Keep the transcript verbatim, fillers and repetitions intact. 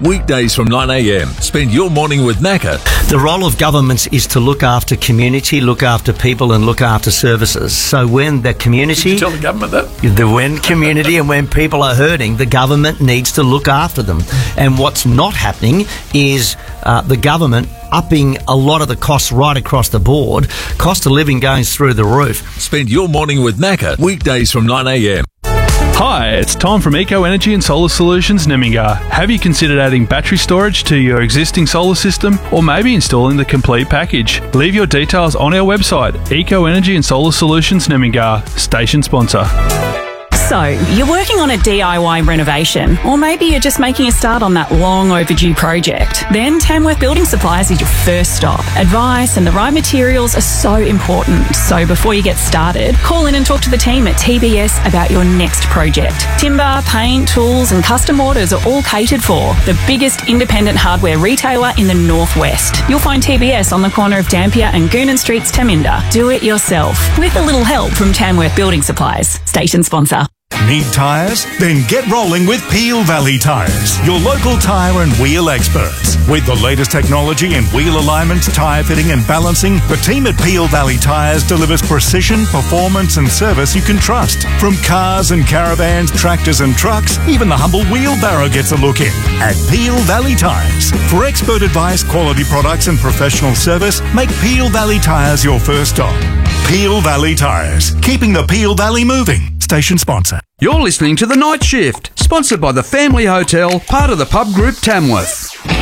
weekdays from nine a m. Spend your morning with Macca. The role of governments is to look after community, look after people and look after services. So when the community... Did you tell the government that? The when community and when people are hurting, the government needs to look after them. And what's not happening is uh, the government upping a lot of the costs right across the board. Cost of living going through the roof. Spend your morning with Macca, weekdays from nine a m. Hi, it's Tom from Eco Energy and Solar Solutions Nimingar. Have you considered adding battery storage to your existing solar system, or maybe installing the complete package? Leave your details on our website, Eco Energy and Solar Solutions Nimingar, station sponsor. So, you're working on a D I Y renovation, or maybe you're just making a start on that long overdue project. Then Tamworth Building Supplies is your first stop. Advice and the right materials are so important. So before you get started, call in and talk to the team at T B S about your next project. Timber, paint, tools and custom orders are all catered for. The biggest independent hardware retailer in the Northwest. You'll find T B S on the corner of Dampier and Goonan Streets, Taminda. Do it yourself, with a little help from Tamworth Building Supplies, station sponsor. Need tyres? Then get rolling with Peel Valley Tyres, your local tyre and wheel experts. With the latest technology in wheel alignment, tyre fitting and balancing, the team at Peel Valley Tyres delivers precision, performance and service you can trust. From cars and caravans, tractors and trucks, even the humble wheelbarrow gets a look in at Peel Valley Tyres. For expert advice, quality products and professional service, make Peel Valley Tyres your first stop. Peel Valley Tyres, keeping the Peel Valley moving. Station sponsor. You're listening to The Night Shift, sponsored by the Family Hotel, part of the Pub Group Tamworth.